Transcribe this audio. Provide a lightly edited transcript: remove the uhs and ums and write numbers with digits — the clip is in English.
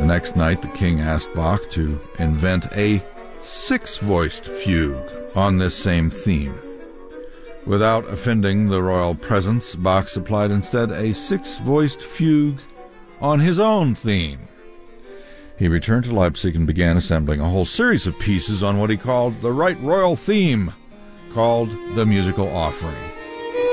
The next night, the king asked Bach to invent a six-voiced fugue on this same theme. Without offending the royal presence, Bach supplied instead a six-voiced fugue on his own theme. He returned to Leipzig and began assembling a whole series of pieces on what he called the right royal theme, called the Musical Offering.